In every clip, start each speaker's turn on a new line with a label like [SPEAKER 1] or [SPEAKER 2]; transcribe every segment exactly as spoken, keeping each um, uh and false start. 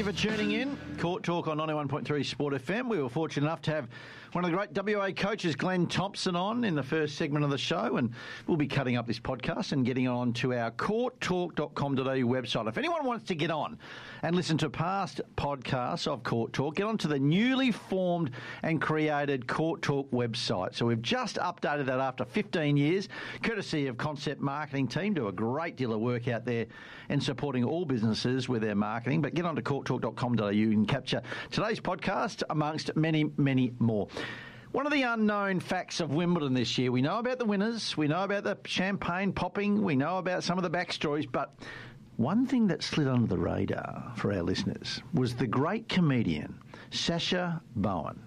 [SPEAKER 1] for tuning in. Court Talk on ninety-one point three Sport F M. We were fortunate enough to have one of the great W A coaches, Glenn Thompson, on in the first segment of the show, and we'll be cutting up this podcast and getting on to our court talk dot com dot a u website. If anyone wants to get on and listen to past podcasts of Court Talk, get onto the newly formed and created Court Talk website. So we've just updated that after fifteen years, courtesy of Concept Marketing Team. Do a great deal of work out there in supporting all businesses with their marketing. But get on to court talk dot com dot a u and capture today's podcast amongst many, many more. One of the unknown facts of Wimbledon this year, we know about the winners, we know about the champagne popping, we know about some of the backstories, but one thing that slid under the radar for our listeners was the great comedian Sacha Bowen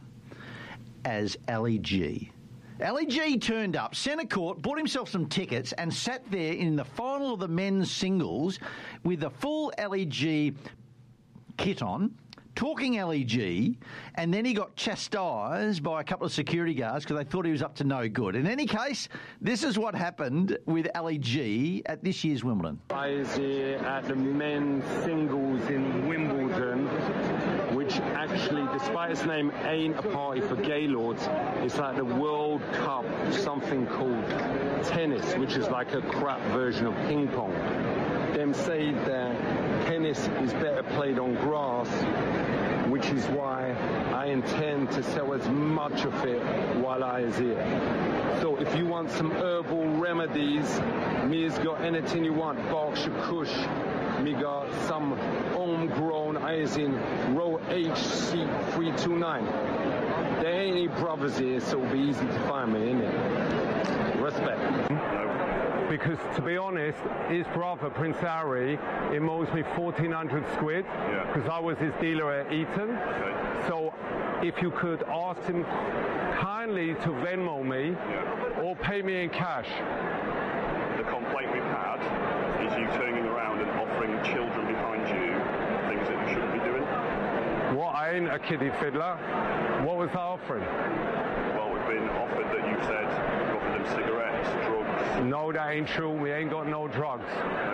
[SPEAKER 1] as Ali G. Ali G turned up, centre court, bought himself some tickets and sat there in the final of the men's singles with the full Ali G kit on, talking Ali G, and then he got chastised by a couple of security guards because they thought he was up to no good. In any case, this is what happened with Ali G at this year's Wimbledon.
[SPEAKER 2] I was here at the men's singles in Wimbledon, which actually, despite its name, ain't a party for gaylords. It's like the World Cup, something called tennis, which is like a crap version of ping pong. Them say that tennis is better played on grass, which is why I intend to sell as much of it while I is here. So if you want some herbal remedies, me has got anything you want. Berkshire Kush, me got some homegrown is in row H C three two nine. There ain't any brothers here, so it'll be easy to find me, innit? Respect.
[SPEAKER 3] Because, to be honest, his brother, Prince Harry, he owes me fourteen hundred squid, because yeah. I was his dealer at Eton. Okay. So, if you could ask him kindly to Venmo me, yeah. or pay me in cash.
[SPEAKER 4] The complaint we've had is you turning around and offering children behind you things that you shouldn't be doing.
[SPEAKER 3] What? I ain't a kiddie fiddler. What was that offering?
[SPEAKER 4] Well, we've been offered that you said you offered them cigarettes, drugs.
[SPEAKER 3] No, that ain't true. We ain't got no drugs.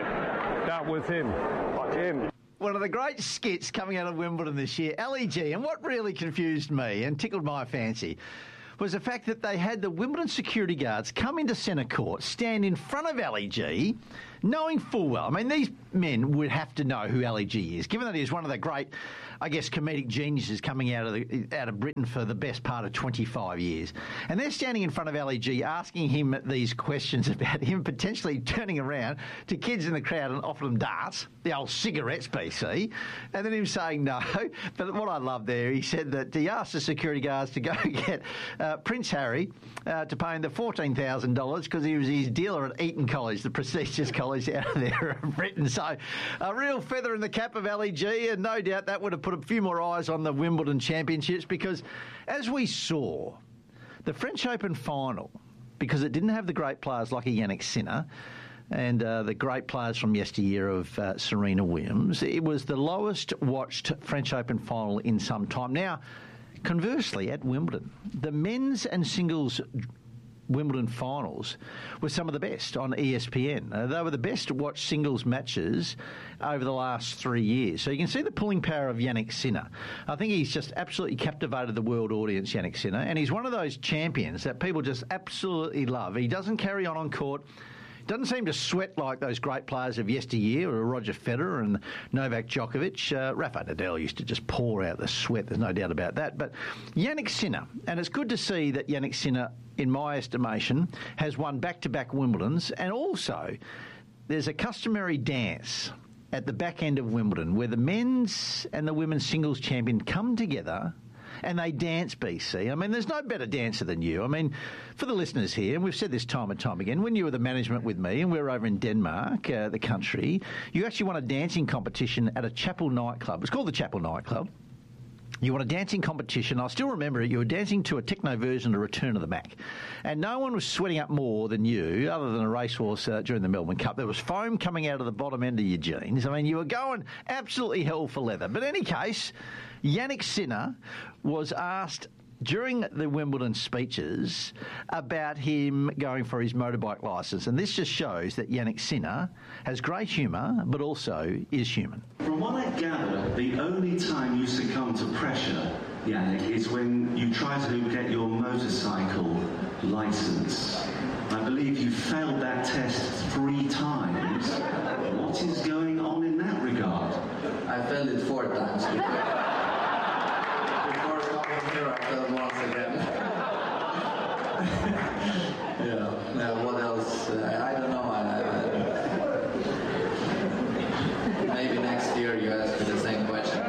[SPEAKER 3] That was him. Him.
[SPEAKER 1] One of the great skits coming out of Wimbledon this year, Ali G, and what really confused me and tickled my fancy was the fact that they had the Wimbledon security guards come into centre court, stand in front of Ali G, knowing full well, I mean, these men would have to know who Ali G is, given that he is one of the great, I guess, comedic geniuses coming out of the, out of Britain for the best part of twenty-five years. And they're standing in front of Ali G, asking him these questions about him potentially turning around to kids in the crowd and offering them darts, the old cigarettes, B C, and then him saying no. But what I love there, he said that he asked the security guards to go get uh, Prince Harry uh, to pay him the fourteen thousand dollars because he was his dealer at Eton College, the prestigious college out there of Britain. So a real feather in the cap of Ali G, and no doubt that would have put a few more eyes on the Wimbledon Championships, because as we saw, the French Open final, because it didn't have the great players like a Yannick Sinner and uh, the great players from yesteryear of uh, Serena Williams, it was the lowest watched French Open final in some time. Now, conversely, at Wimbledon, the men's and singles Wimbledon finals were some of the best on E S P N. Uh, they were the best watched singles matches over the last three years. So you can see the pulling power of Yannick Sinner. I think he's just absolutely captivated the world audience, Yannick Sinner, and he's one of those champions that people just absolutely love. He doesn't carry on on court. Doesn't seem to sweat like those great players of yesteryear, or Roger Federer and Novak Djokovic. Uh, Rafa Nadal used to just pour out the sweat, there's no doubt about that. But Yannick Sinner, and it's good to see that Yannick Sinner, in my estimation, has won back-to-back Wimbledons, and also there's a customary dance at the back end of Wimbledon where the men's and the women's singles champion come together and they dance, B C. I mean, there's no better dancer than you. I mean, for the listeners here, and we've said this time and time again, when you were the management with me and we were over in Denmark, uh, the country, you actually won a dancing competition at a Chapel nightclub. It's called the Chapel nightclub. You won a dancing competition. I still remember it. You were dancing to a techno version of Return of the Mac. And no one was sweating up more than you, other than a racehorse uh, during the Melbourne Cup. There was foam coming out of the bottom end of your jeans. I mean, you were going absolutely hell for leather. But in any case, Yannick Sinner was asked during the Wimbledon speeches about him going for his motorbike licence. And this just shows that Yannick Sinner has great humour, but also is human.
[SPEAKER 5] From From what I gather, the only time you succumb to pressure, Yannick, is when you try to get your motorcycle licence. I believe you failed that test three times. What is going on in that regard?
[SPEAKER 6] I failed it four times. Before coming here, I failed once again. yeah. Now, what else? Uh, I don't know. I, I, maybe next year you ask me the same question.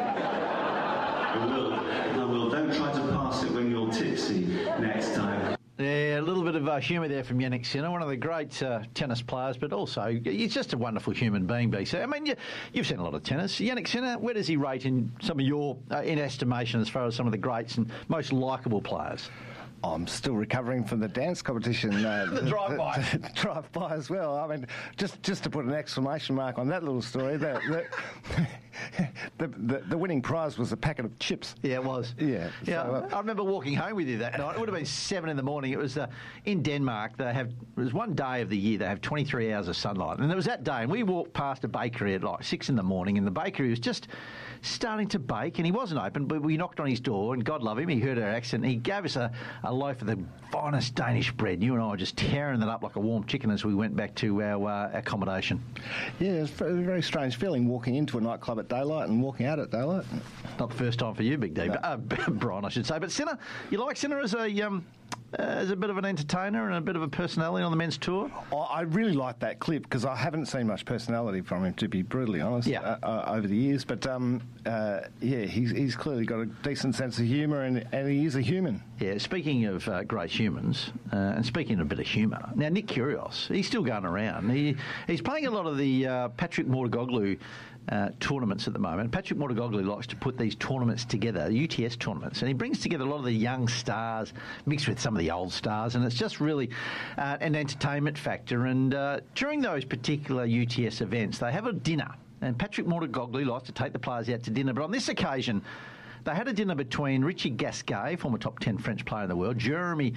[SPEAKER 5] I will. I will. Don't try to pass it when you're tipsy next time.
[SPEAKER 1] Yeah, a little bit of uh, humour there from Yannick Sinner, one of the great uh, tennis players, but also he's just a wonderful human being, B C. I mean, you, you've seen a lot of tennis. Yannick Sinner, where does he rate in some of your, uh, in estimation, as far as some of the greats and most likeable players?
[SPEAKER 7] I'm still recovering from the dance competition. Uh,
[SPEAKER 1] the drive-by.
[SPEAKER 7] The, the drive-by as well. I mean, just just to put an exclamation mark on that little story, the, the, the, the, the winning prize was a packet of chips.
[SPEAKER 1] Yeah, it was.
[SPEAKER 7] Yeah.
[SPEAKER 1] Yeah,
[SPEAKER 7] so, uh,
[SPEAKER 1] I remember walking home with you that night. It would have been seven in the morning. It was uh, in Denmark. They have, it was one day of the year, they have twenty-three hours of sunlight. And it was that day, and we walked past a bakery at like six in the morning, and the bakery was just starting to bake, and he wasn't open, but we knocked on his door, and God love him, he heard our accent, and he gave us a, a loaf of the finest Danish bread. You and I were just tearing that up like a warm chicken as we went back to our uh, accommodation.
[SPEAKER 7] Yeah, it's a very strange feeling walking into a nightclub at daylight and walking out at daylight.
[SPEAKER 1] Not the first time for you, Big D, no. but, uh, Brian, I should say. But Sinner, you like Sinner as a... Um, Uh, as a bit of an entertainer and a bit of a personality on the men's tour?
[SPEAKER 7] Oh, I really like that clip because I haven't seen much personality from him, to be brutally honest,
[SPEAKER 1] yeah.
[SPEAKER 7] uh, uh, over the years. But, um, uh, yeah, he's, he's clearly got a decent sense of humour and, and he is a human.
[SPEAKER 1] Yeah, speaking of uh, great humans, uh, and speaking of a bit of humour, now Nick Kyrgios, he's still going around. He He's playing a lot of the uh, Patrick Mouratoglou Uh, tournaments at the moment. Patrick Mouratoglou likes to put these tournaments together, U T S tournaments, and he brings together a lot of the young stars mixed with some of the old stars, and it's just really uh, an entertainment factor. And uh, during those particular U T S events, they have a dinner, and Patrick Mouratoglou likes to take the players out to dinner, but on this occasion, they had a dinner between Richie Gasquet, former top ten French player in the world, Jeremy...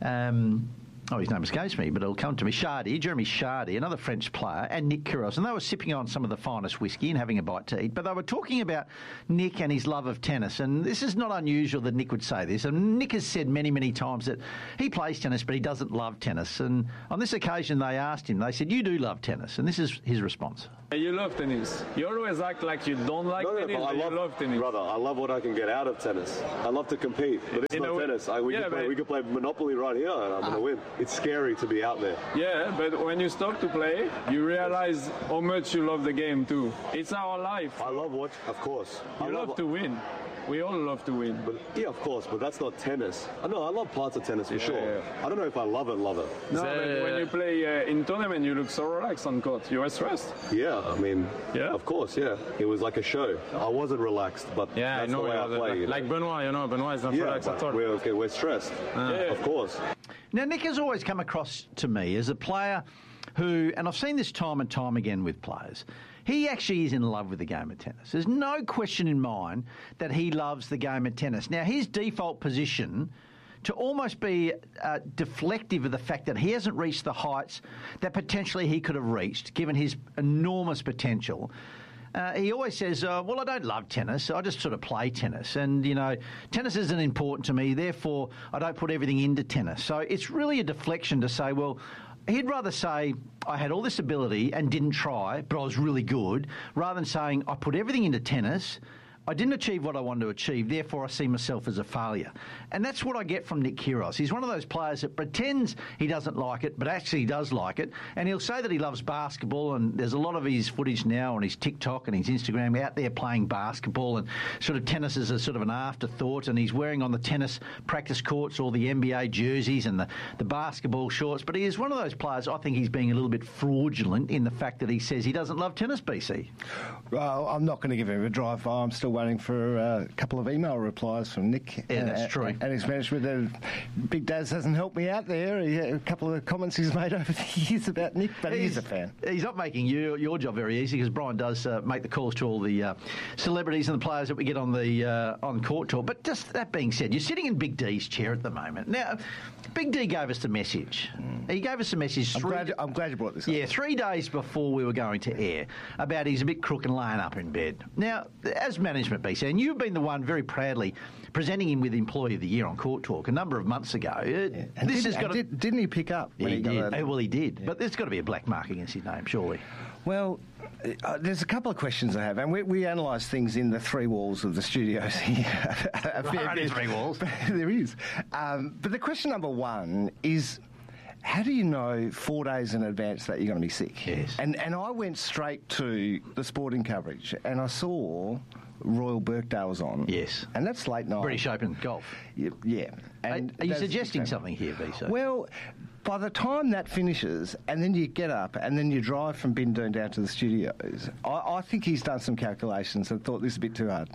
[SPEAKER 1] Um, Oh, his name escapes me, but it'll come to me. Chardy, Jeremy Chardy, another French player, and Nick Kyrgios. And they were sipping on some of the finest whiskey and having a bite to eat. But they were talking about Nick and his love of tennis. And this is not unusual that Nick would say this. And Nick has said many, many times that he plays tennis, but he doesn't love tennis. And on this occasion, they asked him, they said, "You do love tennis." And this is his response.
[SPEAKER 8] You love tennis. You always act like you don't like
[SPEAKER 9] no, no,
[SPEAKER 8] tennis,
[SPEAKER 9] but I
[SPEAKER 8] but
[SPEAKER 9] love,
[SPEAKER 8] you love tennis.
[SPEAKER 9] Brother, I love what I can get out of tennis. I love to compete, but it's
[SPEAKER 8] In
[SPEAKER 9] not
[SPEAKER 8] way,
[SPEAKER 9] tennis. I, we,
[SPEAKER 8] yeah,
[SPEAKER 9] could play,
[SPEAKER 8] but,
[SPEAKER 9] we could play Monopoly right here and I'm ah. going to win. It's scary to be out there.
[SPEAKER 8] Yeah, but when you stop to play, you realize how much you love the game too. It's our life.
[SPEAKER 9] I love what, of course.
[SPEAKER 8] You
[SPEAKER 9] I
[SPEAKER 8] love, love to win. We all love to win.
[SPEAKER 9] But yeah, of course, but that's not tennis. I know, I love parts of tennis for yeah, sure. Yeah. I don't know if I love it, love it.
[SPEAKER 8] No, but when you play uh, in tournament, you look so relaxed on court. You were stressed.
[SPEAKER 9] Yeah, I mean,
[SPEAKER 8] yeah,
[SPEAKER 9] of course, yeah. It was like a show. I wasn't relaxed, but
[SPEAKER 8] yeah,
[SPEAKER 9] that's
[SPEAKER 8] I know,
[SPEAKER 9] the way
[SPEAKER 8] yeah,
[SPEAKER 9] I play.
[SPEAKER 8] Like,
[SPEAKER 9] you know?
[SPEAKER 8] like Benoit, you know, Benoit is not
[SPEAKER 9] yeah,
[SPEAKER 8] relaxed at all.
[SPEAKER 9] We're, okay, we're stressed, uh, yeah. of course.
[SPEAKER 1] Now, Nick has always come across to me as a player who, and I've seen this time and time again with players, he actually is in love with the game of tennis. There's no question in mind that he loves the game of tennis. Now, his default position to almost be uh, deflective of the fact that he hasn't reached the heights that potentially he could have reached, given his enormous potential. Uh, he always says, uh, well, I don't love tennis. I just sort of play tennis. And, you know, tennis isn't important to me. Therefore, I don't put everything into tennis. So it's really a deflection to say, well, he'd rather say I had all this ability and didn't try, but I was really good, rather than saying I put everything into tennis, I didn't achieve what I wanted to achieve, therefore I see myself as a failure. And that's what I get from Nick Kyrgios. He's one of those players that pretends he doesn't like it, but actually does like it. And he'll say that he loves basketball, and there's a lot of his footage now on his TikTok and his Instagram out there playing basketball, and sort of tennis is a sort of an afterthought, and he's wearing on the tennis practice courts all the N B A jerseys and the, the basketball shorts. But he is one of those players, I think he's being a little bit fraudulent in the fact that he says he doesn't love tennis, B C.
[SPEAKER 7] Well, I'm not going to give him a drive-by. I'm still still waiting for uh, a couple of email replies from Nick.
[SPEAKER 1] Yeah,
[SPEAKER 7] and,
[SPEAKER 1] that's true.
[SPEAKER 7] And his management. Uh, Big Daz hasn't helped me out there. He, a couple of comments he's made over the years about Nick, but he's, he's a fan.
[SPEAKER 1] He's not making you, your job very easy because Brian does uh, make the calls to all the uh, celebrities and the players that we get on the uh, on Court Talk. But just that being said, you're sitting in Big D's chair at the moment. Now, Big D gave us the message. Mm. He gave us a message.
[SPEAKER 7] I'm
[SPEAKER 1] three,
[SPEAKER 7] glad, I'm glad you brought this up.
[SPEAKER 1] Yeah, three days before we were going to air about he's a bit crook and laying up in bed. Now, as management, B C, and you've been the one very proudly presenting him with Employee of the Year on Court Talk a number of months ago.
[SPEAKER 7] Yeah. And
[SPEAKER 1] this
[SPEAKER 7] did,
[SPEAKER 1] has got
[SPEAKER 7] and did, didn't he pick up? When
[SPEAKER 1] he,
[SPEAKER 7] he
[SPEAKER 1] did.
[SPEAKER 7] Got a,
[SPEAKER 1] well, he did.
[SPEAKER 7] Yeah.
[SPEAKER 1] But there's got to be a black mark against his name, surely.
[SPEAKER 7] Well, uh, there's a couple of questions I have, and we, we analyse things in the three walls of the studios here.
[SPEAKER 1] There are three walls.
[SPEAKER 7] There is. Um, but the question number one is, how do you know four days in advance that you're going to be sick?
[SPEAKER 1] Yes.
[SPEAKER 7] And and I went straight to the sporting coverage, and I saw Royal Birkdale was on.
[SPEAKER 1] Yes.
[SPEAKER 7] And that's late night.
[SPEAKER 1] British Open golf.
[SPEAKER 7] Yeah. yeah. And
[SPEAKER 1] are, are you
[SPEAKER 7] that's
[SPEAKER 1] suggesting something here, B C?
[SPEAKER 7] Well, by the time that finishes, and then you get up, and then you drive from Bindoon down to the studios, I, I think he's done some calculations and thought this is a bit too hard.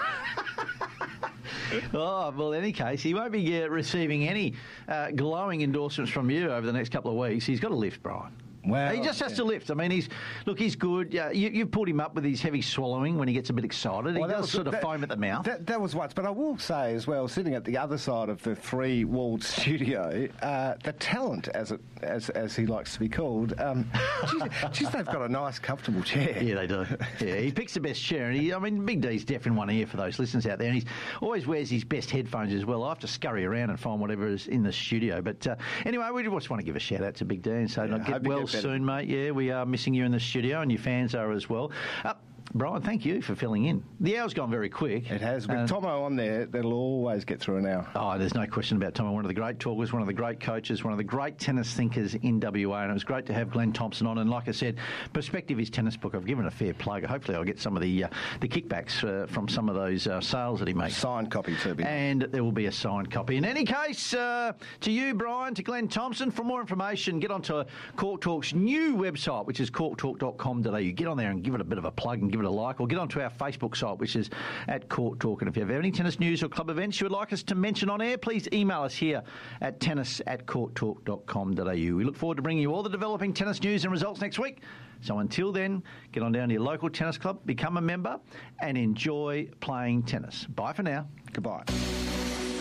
[SPEAKER 1] Oh, well, in any case, he won't be uh, receiving any uh, glowing endorsements from you over the next couple of weeks. He's got to lift, Brian.
[SPEAKER 7] Well,
[SPEAKER 1] he just has
[SPEAKER 7] yeah.
[SPEAKER 1] to lift. I mean, he's look, he's good. Uh, you, you've pulled him up with his heavy swallowing when he gets a bit excited. He
[SPEAKER 7] well,
[SPEAKER 1] does
[SPEAKER 7] was,
[SPEAKER 1] sort of
[SPEAKER 7] that,
[SPEAKER 1] foam at the mouth.
[SPEAKER 7] That, that was once. But I will say as well, sitting at the other side of the three-walled studio, uh, the talent, as it as as he likes to be called, um, geez, geez, they've got a nice, comfortable chair.
[SPEAKER 1] Yeah, they do. Yeah, he picks the best chair. And he, I mean, Big D's deaf in one ear for those listeners out there. And he always wears his best headphones as well. I have to scurry around and find whatever is in the studio. But uh, anyway, we just want to give a shout-out to Big D and say,
[SPEAKER 7] Yeah,
[SPEAKER 1] no, get well get soon, mate. Yeah, we are missing you in the studio, and your fans are as well. Uh, Brian, thank you for filling in. The hour's gone very quick.
[SPEAKER 7] It has. With
[SPEAKER 1] uh,
[SPEAKER 7] Tomo on there, that'll always get through an hour.
[SPEAKER 1] Oh, there's no question about Tomo. One of the great talkers, one of the great coaches, one of the great tennis thinkers in W A. And it was great to have Glenn Thompson on. And like I said, Perspective is Tennis Book. I've given a fair plug. Hopefully I'll get some of the uh, the kickbacks uh, from some of those uh, sales that he makes.
[SPEAKER 7] Signed copy too.
[SPEAKER 1] And there will be a signed copy. In any case, uh, to you, Brian, to Glenn Thompson, for more information, get onto Court Talk's new website, which is court talk dot com dot a u. Get on there and give it a bit of a plug and give it a like, or get onto our Facebook site, which is at Court Talk. And if you have any tennis news or club events you would like us to mention on air, please email us here at tennis at court talk dot com dot a u. We look forward to bringing you all the developing tennis news and results next week. So until then, get on down to your local tennis club, become a member, and enjoy playing tennis. Bye for now.
[SPEAKER 7] Goodbye.